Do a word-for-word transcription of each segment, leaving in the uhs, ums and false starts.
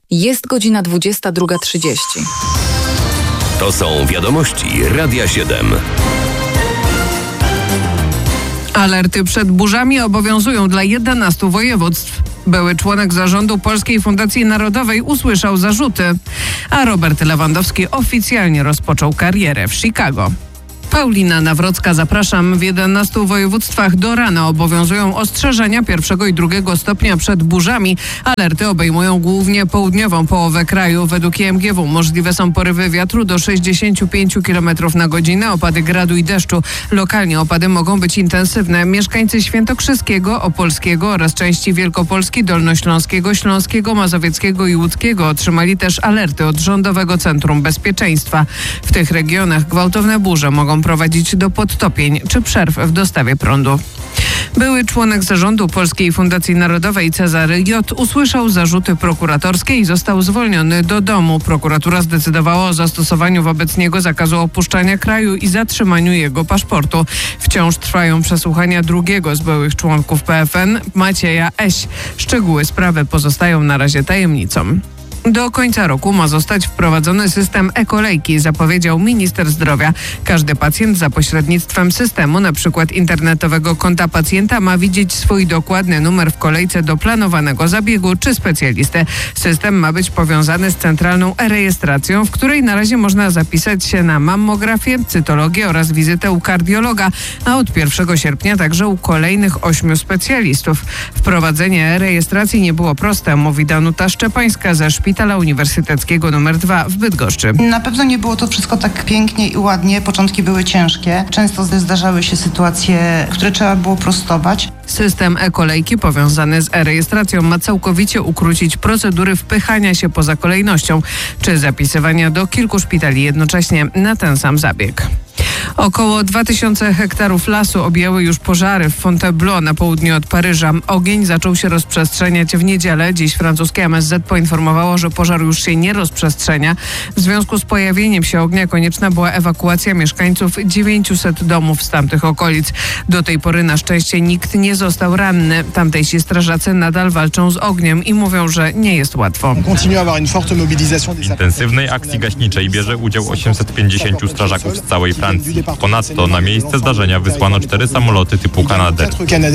Jest godzina dwudziesta druga trzydzieści. To są wiadomości Radia siedem. Alerty przed burzami obowiązują dla jedenastu województw. Były członek zarządu Polskiej Fundacji Narodowej usłyszał zarzuty, a Robert Lewandowski oficjalnie rozpoczął karierę w Chicago. Paulina Nawrocka, zapraszam. W jedenastu województwach do rana obowiązują ostrzeżenia pierwszego i drugiego stopnia przed burzami. Alerty obejmują głównie południową połowę kraju. Według I M G W możliwe są porywy wiatru do sześćdziesiąt pięć kilometrów na godzinę, opady gradu i deszczu. Lokalnie opady mogą być intensywne. Mieszkańcy Świętokrzyskiego, Opolskiego oraz części Wielkopolski, Dolnośląskiego, Śląskiego, Mazowieckiego i Łódzkiego otrzymali też alerty od Rządowego Centrum Bezpieczeństwa. W tych regionach gwałtowne burze mogą prowadzić do podtopień czy przerw w dostawie prądu. Były członek zarządu Polskiej Fundacji Narodowej Cezary J. usłyszał zarzuty prokuratorskie i został zwolniony do domu. Prokuratura zdecydowała o zastosowaniu wobec niego zakazu opuszczania kraju i zatrzymaniu jego paszportu. Wciąż trwają przesłuchania drugiego z byłych członków P F N, Macieja Eś. Szczegóły sprawy pozostają na razie tajemnicą. Do końca roku ma zostać wprowadzony system e-kolejki, zapowiedział minister zdrowia. Każdy pacjent za pośrednictwem systemu, na przykład internetowego konta pacjenta, ma widzieć swój dokładny numer w kolejce do planowanego zabiegu czy specjalisty. System ma być powiązany z centralną e-rejestracją, w której na razie można zapisać się na mammografię, cytologię oraz wizytę u kardiologa, a od pierwszego sierpnia także u kolejnych ośmiu specjalistów. Wprowadzenie e-rejestracji nie było proste, mówi Danuta Szczepańska ze Szpitala Uniwersyteckiego numer dwa w Bydgoszczy. Na pewno nie było to wszystko tak pięknie i ładnie. Początki były ciężkie. Często zdarzały się sytuacje, które trzeba było prostować. System e-kolejki powiązany z e-rejestracją ma całkowicie ukrócić procedury wpychania się poza kolejnością czy zapisywania do kilku szpitali jednocześnie na ten sam zabieg. Około dwa tysiące hektarów lasu objęły już pożary w Fontainebleau na południu od Paryża. Ogień zaczął się rozprzestrzeniać w niedzielę. Dziś francuskie M S Z poinformowało, że pożar już się nie rozprzestrzenia. W związku z pojawieniem się ognia konieczna była ewakuacja mieszkańców dziewięciuset domów z tamtych okolic. Do tej pory na szczęście nikt nie został ranny. Tamtejsi strażacy nadal walczą z ogniem i mówią, że nie jest łatwo. W intensywnej akcji gaśniczej bierze udział osiemset pięćdziesięciu strażaków z całej Francji. Ponadto na miejsce zdarzenia wysłano cztery samoloty typu Canadair.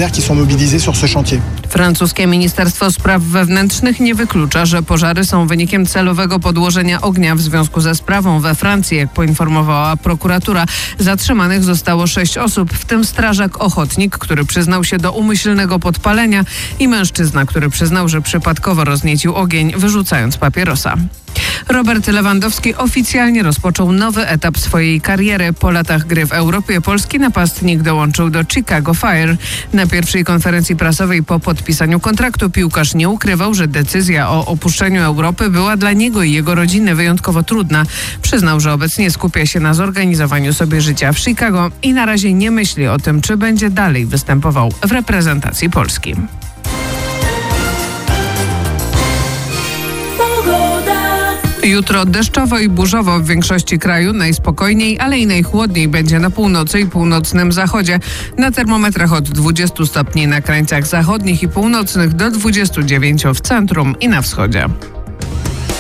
Francuskie Ministerstwo Spraw Wewnętrznych nie wyklucza, że pożary są wynikiem celowego podłożenia ognia w związku ze sprawą we Francji. Jak poinformowała prokuratura, zatrzymanych zostało sześć osób, w tym strażak ochotnik, który przyznał się do umyślnego podpalenia, i mężczyzna, który przyznał, że przypadkowo rozniecił ogień, wyrzucając papierosa. Robert Lewandowski oficjalnie rozpoczął nowy etap swojej kariery. Po latach gry w Europie polski napastnik dołączył do Chicago Fire. Na pierwszej konferencji prasowej po podpisaniu kontraktu piłkarz nie ukrywał, że decyzja o opuszczeniu Europy była dla niego i jego rodziny wyjątkowo trudna. Przyznał, że obecnie skupia się na zorganizowaniu sobie życia w Chicago i na razie nie myśli o tym, czy będzie dalej występował w reprezentacji Polski. Jutro deszczowo i burzowo w większości kraju, najspokojniej, ale i najchłodniej będzie na północy i północnym zachodzie. Na termometrach od dwudziestu stopni na krańcach zachodnich i północnych do dwudziestu dziewięciu w centrum i na wschodzie.